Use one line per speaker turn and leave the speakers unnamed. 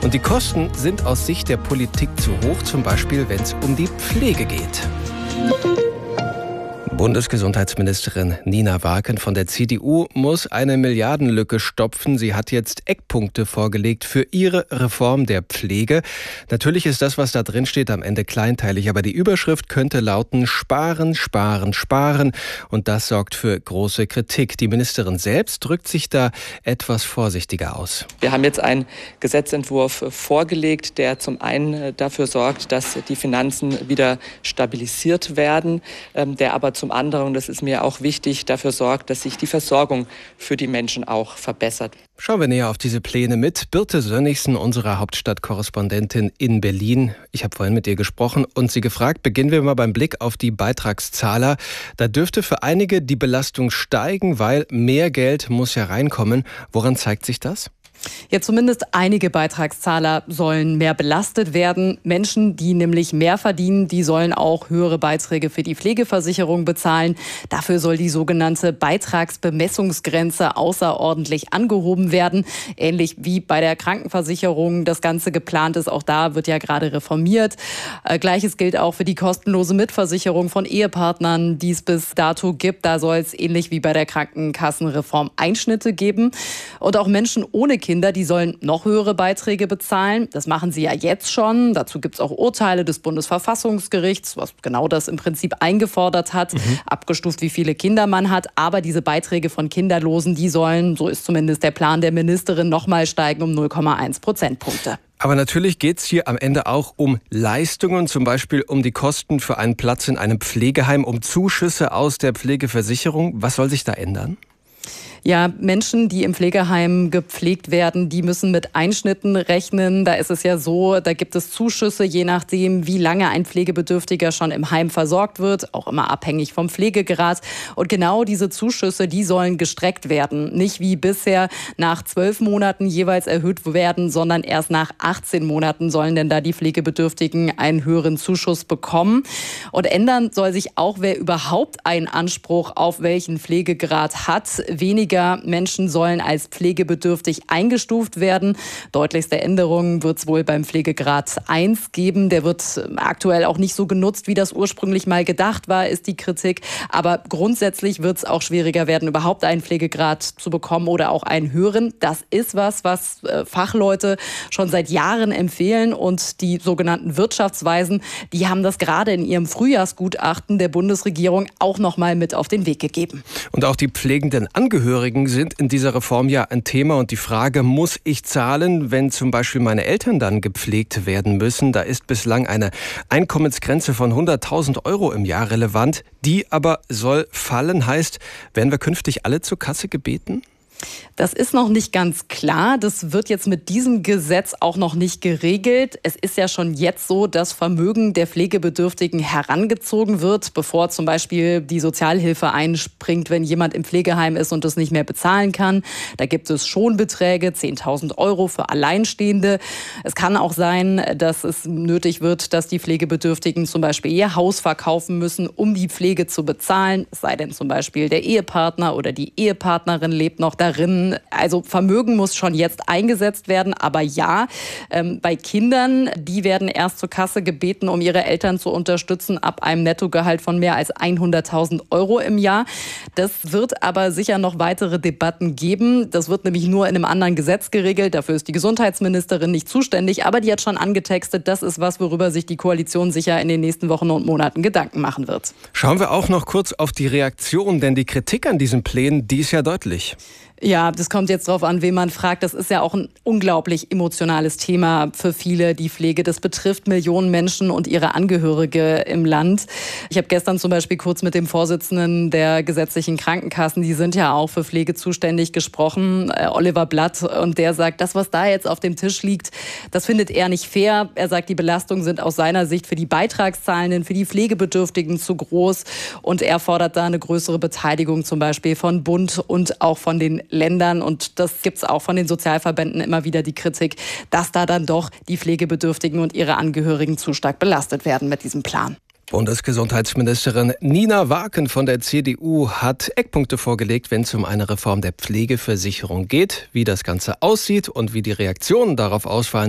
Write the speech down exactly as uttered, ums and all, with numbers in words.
Und die Kosten sind aus Sicht der Politik zu hoch, zum Beispiel wenn es um die Pflege geht. Bundesgesundheitsministerin Nina Waken von der C D U muss eine Milliardenlücke stopfen. Sie hat jetzt Eckpunkte vorgelegt für ihre Reform der Pflege. Natürlich ist das, was da drin steht, am Ende kleinteilig, aber die Überschrift könnte lauten: Sparen, sparen, sparen. Und das sorgt für große Kritik. Die Ministerin selbst drückt sich da etwas vorsichtiger aus.
Wir haben jetzt einen Gesetzentwurf vorgelegt, der zum einen dafür sorgt, dass die Finanzen wieder stabilisiert werden, der aber zum anderen, das ist mir auch wichtig, dafür sorgt, dass sich die Versorgung für die Menschen auch verbessert.
Schauen wir näher auf diese Pläne mit Birte Sönnigsen, unserer Hauptstadtkorrespondentin in Berlin. Ich habe vorhin mit ihr gesprochen und sie gefragt, beginnen wir mal beim Blick auf die Beitragszahler. Da dürfte für einige die Belastung steigen, weil mehr Geld muss ja reinkommen. Woran zeigt sich das?
Ja, zumindest einige Beitragszahler sollen mehr belastet werden. Menschen, die nämlich mehr verdienen, die sollen auch höhere Beiträge für die Pflegeversicherung bezahlen. Dafür soll die sogenannte Beitragsbemessungsgrenze außerordentlich angehoben werden. Ähnlich wie bei der Krankenversicherung das Ganze geplant ist. Auch da wird ja gerade reformiert. Äh, Gleiches gilt auch für die kostenlose Mitversicherung von Ehepartnern, die es bis dato gibt. Da soll es ähnlich wie bei der Krankenkassenreform Einschnitte geben. Und auch Menschen ohne Kinder Kinder, die sollen noch höhere Beiträge bezahlen. Das machen sie ja jetzt schon. Dazu gibt es auch Urteile des Bundesverfassungsgerichts, was genau das im Prinzip eingefordert hat, mhm. abgestuft, wie viele Kinder man hat. Aber diese Beiträge von Kinderlosen, die sollen, so ist zumindest der Plan der Ministerin, nochmal steigen um null Komma eins Prozentpunkte.
Aber natürlich geht es hier am Ende auch um Leistungen, zum Beispiel um die Kosten für einen Platz in einem Pflegeheim, um Zuschüsse aus der Pflegeversicherung. Was soll sich da ändern?
Ja, Menschen, die im Pflegeheim gepflegt werden, die müssen mit Einschnitten rechnen. Da ist es ja so, da gibt es Zuschüsse, je nachdem, wie lange ein Pflegebedürftiger schon im Heim versorgt wird, auch immer abhängig vom Pflegegrad. Und genau diese Zuschüsse, die sollen gestreckt werden. Nicht wie bisher nach zwölf Monaten jeweils erhöht werden, sondern erst nach achtzehn Monaten sollen denn da die Pflegebedürftigen einen höheren Zuschuss bekommen. Und ändern soll sich auch, wer überhaupt einen Anspruch auf welchen Pflegegrad hat. Weniger Menschen sollen als pflegebedürftig eingestuft werden. Deutlichste Änderungen wird es wohl beim Pflegegrad eins geben. Der wird aktuell auch nicht so genutzt, wie das ursprünglich mal gedacht war, ist die Kritik. Aber grundsätzlich wird es auch schwieriger werden, überhaupt einen Pflegegrad zu bekommen oder auch einen höheren. Das ist was, was Fachleute schon seit Jahren empfehlen. Und die sogenannten Wirtschaftsweisen, die haben das gerade in ihrem Frühjahrsgutachten der Bundesregierung auch noch mal mit auf den Weg gegeben.
Und auch die pflegenden Angehörigen sind in dieser Reform ja ein Thema und die Frage, muss ich zahlen, wenn zum Beispiel meine Eltern dann gepflegt werden müssen? Da ist bislang eine Einkommensgrenze von hunderttausend Euro im Jahr relevant. Die aber soll fallen, heißt, werden wir künftig alle zur Kasse gebeten?
Das ist noch nicht ganz klar. Das wird jetzt mit diesem Gesetz auch noch nicht geregelt. Es ist ja schon jetzt so, dass Vermögen der Pflegebedürftigen herangezogen wird, bevor zum Beispiel die Sozialhilfe einspringt, wenn jemand im Pflegeheim ist und es nicht mehr bezahlen kann. Da gibt es Schonbeträge, zehntausend Euro für Alleinstehende. Es kann auch sein, dass es nötig wird, dass die Pflegebedürftigen zum Beispiel ihr Haus verkaufen müssen, um die Pflege zu bezahlen. Es sei denn zum Beispiel der Ehepartner oder die Ehepartnerin lebt noch darin. Also Vermögen muss schon jetzt eingesetzt werden, aber ja, ähm, bei Kindern, die werden erst zur Kasse gebeten, um ihre Eltern zu unterstützen, ab einem Nettogehalt von mehr als hunderttausend Euro im Jahr. Das wird aber sicher noch weitere Debatten geben. Das wird nämlich nur in einem anderen Gesetz geregelt. Dafür ist die Gesundheitsministerin nicht zuständig, aber die hat schon angetextet, das ist was, worüber sich die Koalition sicher in den nächsten Wochen und Monaten Gedanken machen wird.
Schauen wir auch noch kurz auf die Reaktion, denn die Kritik an diesen Plänen, die ist ja deutlich.
Ja, das kommt jetzt drauf an, wen man fragt. Das ist ja auch ein unglaublich emotionales Thema für viele, die Pflege. Das betrifft Millionen Menschen und ihre Angehörige im Land. Ich habe gestern zum Beispiel kurz mit dem Vorsitzenden der gesetzlichen Krankenkassen, die sind ja auch für Pflege zuständig, gesprochen, äh, Oliver Blatt. Und der sagt, das, was da jetzt auf dem Tisch liegt, das findet er nicht fair. Er sagt, die Belastungen sind aus seiner Sicht für die Beitragszahlenden, für die Pflegebedürftigen zu groß. Und er fordert da eine größere Beteiligung zum Beispiel von Bund und auch von den Ländern. Und das gibt es auch von den Sozialverbänden immer wieder die Kritik, dass da dann doch die Pflegebedürftigen und ihre Angehörigen zu stark belastet werden mit diesem Plan.
Bundesgesundheitsministerin Nina Waken von der C D U hat Eckpunkte vorgelegt, wenn es um eine Reform der Pflegeversicherung geht. Wie das Ganze aussieht und wie die Reaktionen darauf ausfallen,